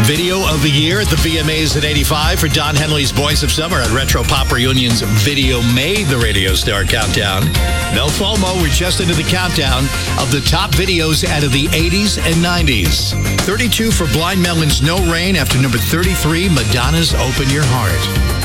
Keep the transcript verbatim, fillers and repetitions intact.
Video of the Year at the V M As at eighty-five for Don Henley's Boys of Summer and Retro Pop Reunion's Video made the Radio Star Countdown. No FOMO, we're just into the countdown of the top videos out of the eighties and nineties. thirty-two for Blind Melon's No Rain after number thirty-three, Madonna's Open Your Heart.